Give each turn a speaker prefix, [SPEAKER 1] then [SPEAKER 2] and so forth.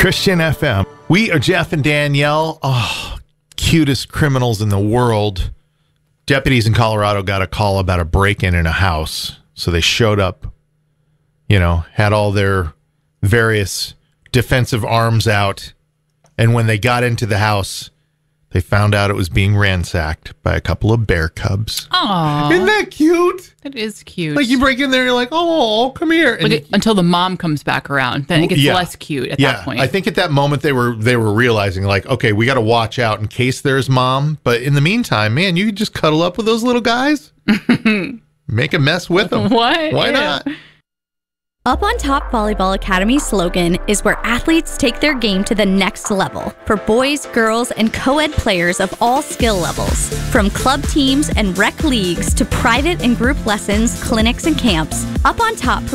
[SPEAKER 1] Christian FM. We are Jeff and Danielle. Oh, cutest criminals in the world. Deputies in Colorado got a call about a break-in in a house. So they showed up, had all their various defensive arms out. And when they got into the house, they found out it was being ransacked by a couple of bear cubs.
[SPEAKER 2] Aww.
[SPEAKER 1] Isn't that cute?
[SPEAKER 2] That is cute.
[SPEAKER 1] Like you break in there and you're like, oh, come here. And
[SPEAKER 2] until the mom comes back around. Then it gets less cute at that point.
[SPEAKER 1] I think at that moment they were realizing like, okay, we got to watch out in case there's mom. But in the meantime, man, you could just cuddle up with those little guys. Make a mess with them.
[SPEAKER 2] What?
[SPEAKER 1] Why not?
[SPEAKER 3] Up on Top Volleyball Academy's slogan is where athletes take their game to the next level for boys, girls, and co-ed players of all skill levels. From club teams and rec leagues to private and group lessons, clinics, and camps, Up on Top